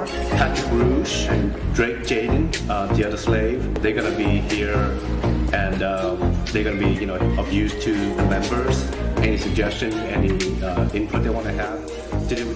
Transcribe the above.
Patrick Rouge and Drake Jaden, the other slave. They're gonna be here, and they're gonna be, of use to the members. Any suggestion, any input they want to have to do with